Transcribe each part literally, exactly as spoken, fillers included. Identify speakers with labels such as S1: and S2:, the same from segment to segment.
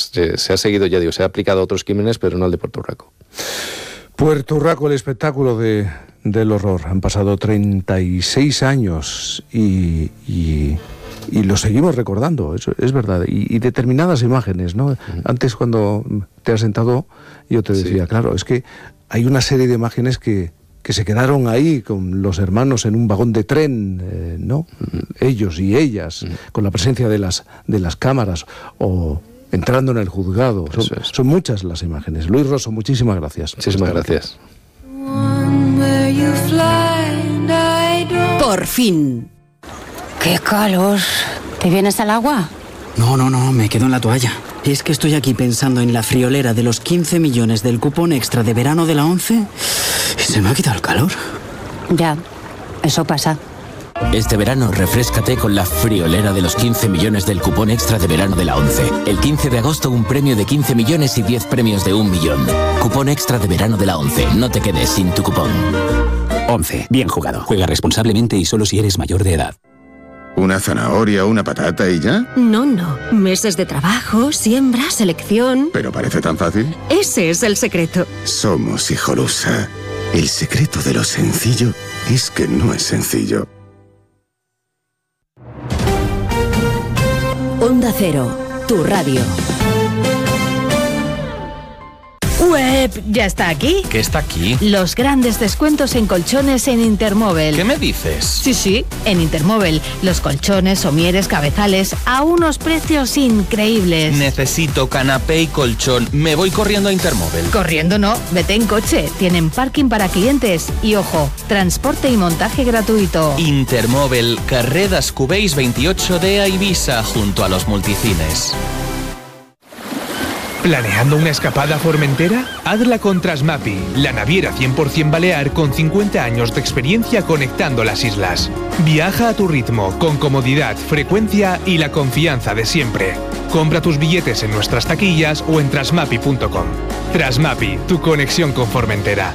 S1: se, se ha seguido, ya digo, se ha aplicado a otros crímenes, pero no al de Puerto Rico.
S2: Puerto Rico, el espectáculo de, del horror. Han pasado treinta y seis años y, y, y lo seguimos recordando, eso es verdad. Y, y determinadas imágenes, ¿no? Uh-huh. Antes, cuando te has sentado, yo te decía, sí. Claro, es que hay una serie de imágenes que, que se quedaron ahí con los hermanos en un vagón de tren, eh, ¿no? Uh-huh. Ellos y ellas, uh-huh. con la presencia de las, de las cámaras, o entrando en el juzgado. Son, es. son muchas las imágenes. Luis Rosso, muchísimas gracias.
S1: Muchísimas gracias.
S3: Por fin. ¡Qué calor! ¿Te vienes al agua?
S4: No, no, no, me quedo en la toalla. Es que estoy aquí pensando en la friolera de los quince millones del cupón extra de verano de la ONCE y se me ha quitado el calor.
S3: Ya, eso pasa.
S5: Este verano refréscate con la friolera de los quince millones del cupón extra de verano de la ONCE. El quince de agosto un premio de quince millones y diez premios de un millón. Cupón extra de verano de la ONCE. No te quedes sin tu cupón.
S6: ONCE. Bien jugado. Juega responsablemente y solo si eres mayor de edad.
S7: ¿Una zanahoria, una patata y ya?
S8: No, no. Meses de trabajo, siembra, selección...
S7: ¿Pero parece tan fácil?
S8: Ese es el secreto.
S7: Somos Hijolusa. El secreto de lo sencillo es que no es sencillo.
S3: Onda Cero, tu radio.
S9: Web, ¿ya está aquí?
S10: ¿Qué está aquí?
S9: Los grandes descuentos en colchones en Intermóvil.
S10: ¿Qué me dices?
S9: Sí, sí, en Intermóvil. Los colchones, somieres, cabezales, a unos precios increíbles.
S10: Necesito canapé y colchón. Me voy corriendo a Intermóvil.
S9: Corriendo no, vete en coche. Tienen parking para clientes y, ojo, transporte y montaje gratuito.
S10: Intermóvil, Carreras Cubéis veintiocho D a Ibiza, junto a los multicines.
S11: ¿Planeando una escapada a Formentera? Hazla con Trasmapi, la naviera cien por ciento balear con cincuenta años de experiencia conectando las islas. Viaja a tu ritmo, con comodidad, frecuencia y la confianza de siempre. Compra tus billetes en nuestras taquillas o en trasmapi punto com. Trasmapi, tu conexión con Formentera.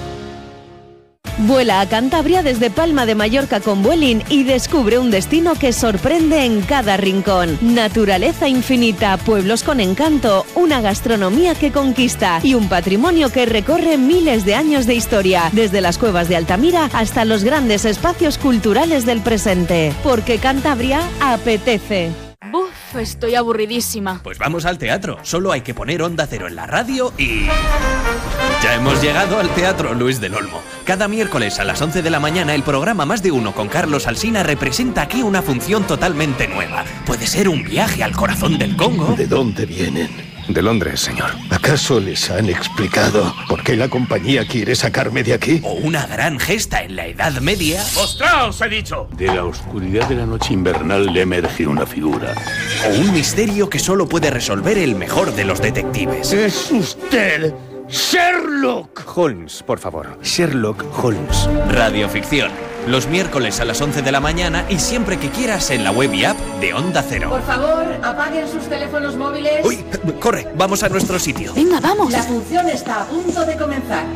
S12: Vuela a Cantabria desde Palma de Mallorca con Vueling y descubre un destino que sorprende en cada rincón. Naturaleza infinita, pueblos con encanto, una gastronomía que conquista y un patrimonio que recorre miles de años de historia, desde las cuevas de Altamira hasta los grandes espacios culturales del presente. Porque Cantabria apetece.
S13: Buf, estoy aburridísima.
S14: Pues vamos al teatro. Solo hay que poner Onda Cero en la radio y... ya hemos llegado al Teatro Luis del Olmo. Cada miércoles a las once de la mañana el programa Más de Uno con Carlos Alsina representa aquí una función totalmente nueva. Puede ser un viaje al corazón del Congo.
S15: ¿De dónde vienen?
S16: De Londres, señor.
S15: ¿Acaso les han explicado por qué la compañía quiere sacarme de aquí?
S14: O una gran gesta en la Edad Media.
S17: ¡Mostraos, he dicho!
S15: De la oscuridad de la noche invernal le emerge una figura.
S14: O un misterio que solo puede resolver el mejor de los detectives.
S17: ¡Es usted Sherlock
S16: Holmes, por favor. Sherlock Holmes.
S14: Radioficción. Los miércoles a las once de la mañana y siempre que quieras en la web y app de Onda Cero.
S18: Por favor, apaguen sus teléfonos móviles.
S14: ¡Uy! Corre, vamos a nuestro sitio.
S18: Venga, vamos. La función está a punto de comenzar.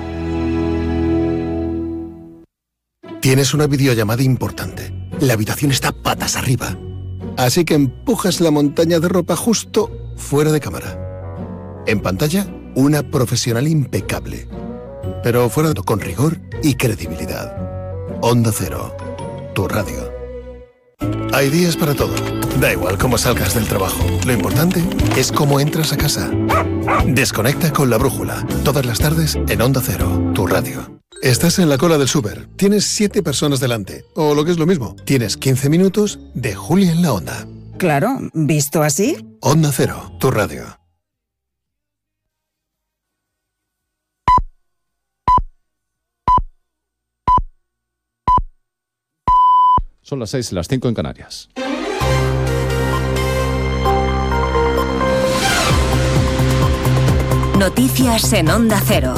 S19: Tienes una videollamada importante. La habitación está patas arriba. Así que empujas la montaña de ropa justo fuera de cámara. En pantalla, una profesional impecable. Pero fuera de con rigor y credibilidad. Onda Cero, tu radio. Hay días para todo. Da igual cómo salgas del trabajo. Lo importante es cómo entras a casa. Desconecta con la brújula. Todas las tardes en Onda Cero, tu radio. Estás en la cola del súper. Tienes siete personas delante. O lo que es lo mismo, tienes quince minutos de Julia en la Onda.
S20: Claro, ¿visto así?
S19: Onda Cero, tu radio.
S21: Son las seis, las cinco en Canarias.
S3: Noticias en Onda Cero.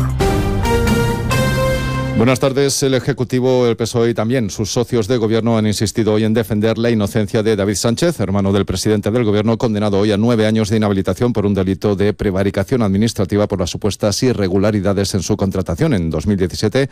S21: Buenas tardes. El Ejecutivo, el P S O E y también sus socios de gobierno han insistido hoy en defender la inocencia de David Sánchez, hermano del presidente del gobierno, condenado hoy a nueve años de inhabilitación por un delito de prevaricación administrativa por las supuestas irregularidades en su contratación. En dos mil diecisiete,